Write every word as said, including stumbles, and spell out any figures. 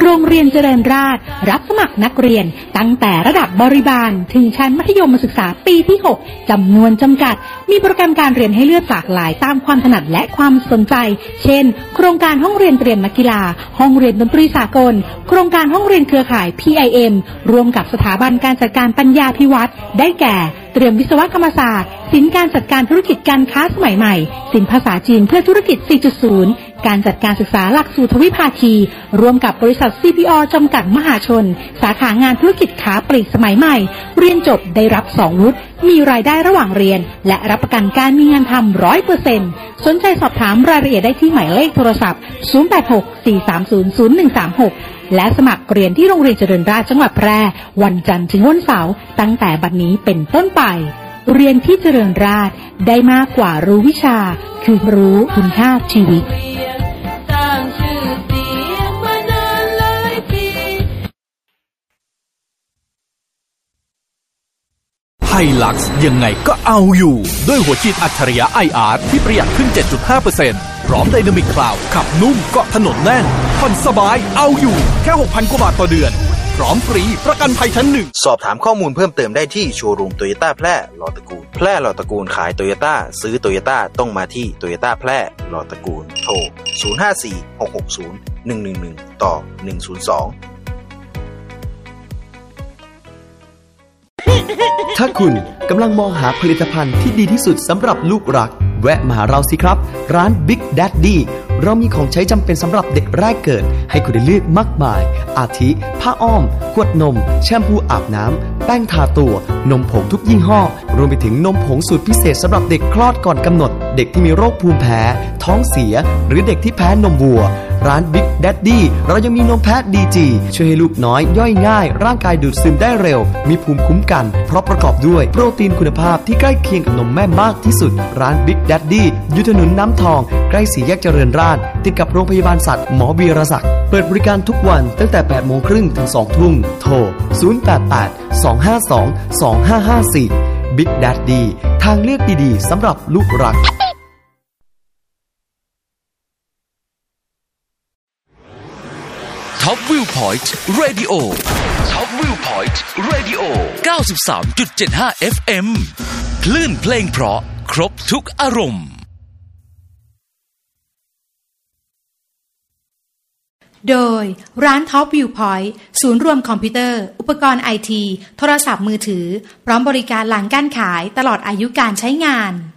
โรงเรียนเจริญราษฎร์รับสมัครนักเรียนตั้งแต่ระดับบริบาลถึงชั้นมัธยมศึกษาปีที่หกจำนวนจำกัดมีโปรแกรมการเรียนให้เลือกหลากหลายตามความถนัดและความสนใจเช่นโครงการห้องเรียนเตรียมนักกีฬาห้องเรียนดนตรีสากลโครงการห้องเรียนเครือข่าย พี ไอ เอ็ม ร่วมกับสถาบันการจัดการปัญญาภิวัตน์ได้แก่เตรียมวิศวกรรมศาสตร์ศิลป์การจัดการธุรกิจการค้าสมัยใหม่ศิลป์ภาษาจีนเพื่อธุรกิจ สี่จุดศูนย์ การจัดการศึกษาหลักสูตรทวิภาคีร่วมกับบริษัท ซี พี อ จำกัดมหาชนสาขางานธุรกิจค้าปลีกสมัยใหม่เรียนจบได้รับสองวุฒิมีรายได้ระหว่างเรียนและรับประกันการมีงานทำ ร้อยเปอร์เซ็นต์ สนใจสอบถามรายละเอียดได้ที่หมายเลขโทรศัพท์ศูนย์ แปด หก สี่ สาม ศูนย์ ศูนย์ หนึ่ง สาม หกและสมัครเรียนที่โรงเรียนเจริญราษฎร์จังหวัดแพร่วันจันทร์ถึงวันเสาร์ตั้งแต่บัดนี้เป็นต้นไปเรียนที่เจริญราษฎร์ได้มากกว่ารู้วิชาคือรู้คุณค่าชีวิตไฮลักซ์ยังไงก็เอาอยู่ด้วยหัวฉีดอัจฉริยะ ไอ อาร์ ที่ประหยัดขึ้น เจ็ดจุดห้าเปอร์เซ็นต์ พร้อมไดนามิกคลาวด์ขับนุ่มเกาะถนนแน่นผ่อนสบายเอาอยู่แค่ หกพัน กว่าบาทต่อเดือนพร้อมฟรีประกันภัยชั้นหนึ่งสอบถามข้อมูลเพิ่มเติมได้ที่โชว์รูมโตโยต้าแพร่ลอตระกูลแพร่ลอตระกูลขายโตโยต้าซื้อโตโยต้าต้องมาที่โตโยต้าแพร่ลอตระกูลโทรศูนย์ ห้า สี่ หก หก ศูนย์ หนึ่ง หนึ่ง หนึ่งต่อหนึ่ง ศูนย์ สองถ้าคุณกำลังมองหาผลิตภัณฑ์ที่ดีที่สุดสำหรับลูกรักแวะมาหาเราสิครับร้าน Big Daddy เรามีของใช้จำเป็นสำหรับเด็กแรกเกิดให้คุณได้เลือกมากมายอาทิผ้าอ้อมขวดนมแชมพูอาบน้ำแป้งทาตัวนมผงทุกยี่ห้อรวมไปถึงนมผงสูตรพิเศษสำหรับเด็กคลอดก่อนกำหนดเด็กที่มีโรคภูมิแพ้ท้องเสียหรือเด็กที่แพ้นมวัวร้าน Big Daddy เรายังมีนมแพะ ดี จี ช่วยให้ลูกน้อยย่อยง่ายร่างกายดูดซึมได้เร็วมีภูมิคุ้มกันเพราะประกอบด้วยโปรตีนคุณภาพที่ใกล้เคียงกับนมแม่มากที่สุดร้าน Big Daddy อยู่ถนนน้ำทองใกล้สี่แยกเจริญราษฎร์ติดกับโรงพยาบาลสัตว์หมอวีรศักดิ์เปิดบริการทุกวันตั้งแต่ แปดโมงครึ่ง ถึง สองทุ่มโทรศูนย์ แปด แปด สอง ห้า สอง สอง ห้า ห้า สี่ Big Daddy ทางเลือกดีๆสำหรับลูกรักท็อปวิวพอยต์เรดิโอท็อปวิวพอยต์เรดิโอ เก้าสิบสามจุดเจ็ดห้า เอฟ เอ็ม คลื่นเพลงเพราะครบทุกอารมณ์โดยร้านท็อปวิวพอยต์ศูนย์รวมคอมพิวเตอร์อุปกรณ์ไอทีโทรศัพท์มือถือพร้อมบริการหลังการขายตลอดอายุการใช้งาน